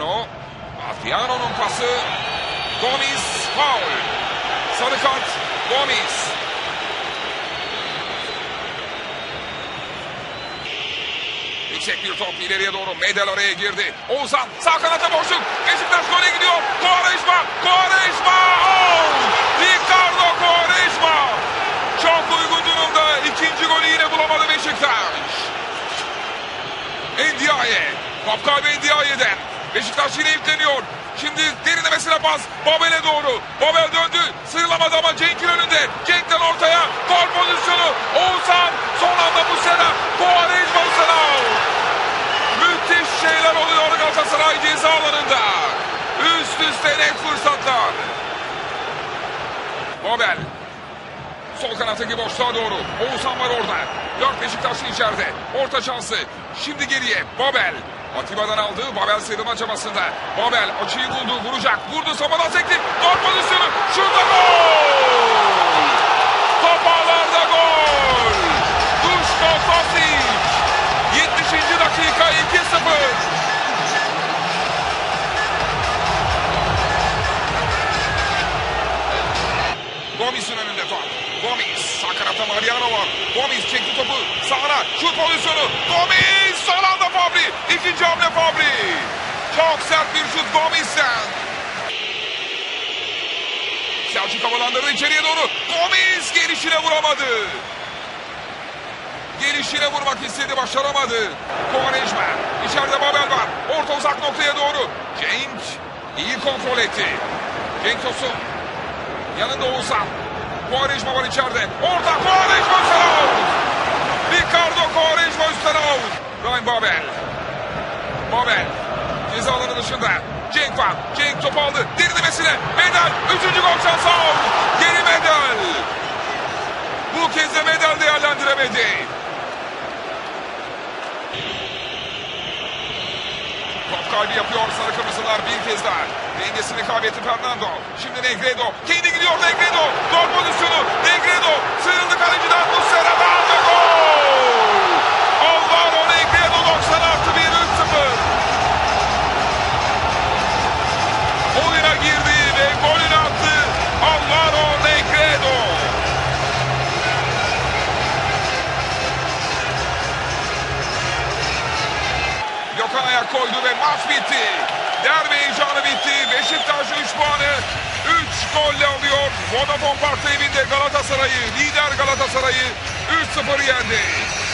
Adriano. Adriano'nun pası. Gomis faul. Sarı kart Gomis. Yüksek bir top ileriye doğru. Medel oraya girdi. Oğuzhan sağ kanata boşluk. Beşiktaş gole gidiyor. Quaresma. Quaresma. Ricardo Quaresma. Çok uygun durumda. İkinci golü yine bulamadı Beşiktaş. Ndiaye. Top kaybı Ndiaye'den. Beşiktaş yine yükleniyor. Şimdi derinlemesine pas. Babel'e doğru. Babel döndü. Sıyrılamadı ama Cenk'in önünde. Cenk'ten ortaya. Gol pozisyonu. Oğuzhan. Son anda bu sene. Quaresma bu sene. Müthiş şeyler oluyor Galatasaray ceza alanında. Üst üste net fırsatlar. Babel. Sol kanattaki boşluğa doğru. Oğuzhan var orada. 4 Beşiktaşlı içeride. Orta şansı. Şimdi geriye. Babel. Atiba'dan aldı. Babel sıyrılma çabasında. Babel açıyı buldu. Vuracak. Vurdu. Samadan sekti. Gol pozisyonu. Şurada gol. Top ağlarda gol. Duško Tosić. 70. dakika 2-0. Gomis'in önünde top. Gomis. Sağ kanatta Mariano var. Gomis çekti topu sağına. Şut pozisyonu. Gomis. Son anda Fabri. İkinci hamle Fabri. Çok sert bir şut Gomis'ten. Selçuk havalandırdı içeriye doğru. Gomis gelişine vuramadı. Gelişine vurmak istedi. Başaramadı. Quaresma. İçeride Babel var. Orta uzak noktaya doğru. Cenk iyi kontrol etti. Cenk Tosun. Yanında Oğuzhan. Quaresma var içeride. Orta Quaresma üstten out. Ricardo Quaresma üstten out. Ryan Babel. Babel. Ceza alanı dışında. Cenk var. Cenk topu aldı. Derinlemesine. Medel. 3. gol şansı out. Geri Medel. Bu kez de Medel değerlendiremedi. Top kaybı yapıyor sarı kırmızılar bir kez daha. Dengesini kaybetti Fernando. Şimdi Negredo. Kendi gidiyor Negredo. Gol pozisyonu. Negredo. Sıyrıldı kaleciden. Muslera aldı gol. Alvaro Negredo 90 artı 1 3-0. Oyuna girdi ve golünü attı. Alvaro Negredo. Gökhan ayak koydu ve maç bitti. Derbi heyecanı bitti. Beşiktaş 3 puanı 3 golle alıyor. Vodafone Park'ta evinde Galatasaray'ı, lider Galatasaray'ı 3-0 yendi.